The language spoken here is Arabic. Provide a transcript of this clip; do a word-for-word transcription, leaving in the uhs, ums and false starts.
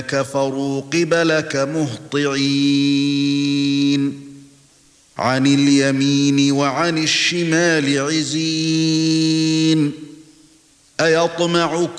كفروا قبلك مهطعين عن اليمين وعن الشمال عزين أيطمع